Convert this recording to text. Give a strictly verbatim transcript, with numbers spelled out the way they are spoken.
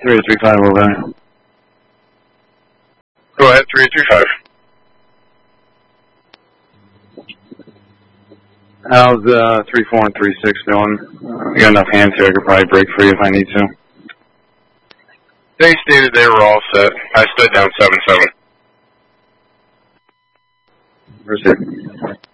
three eight three five over. Go ahead, three eight three five. How's uh, three four and three six doing? Uh, I got enough hands here. I could probably break free if I need to. They stated they were all set. I stood down seven seven. Proceed.